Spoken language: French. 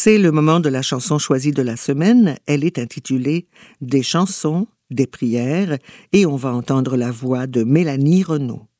C'est le moment de la chanson choisie de la semaine. Elle est intitulée « Des chansons, des prières » et on va entendre la voix de Mélanie Renaud.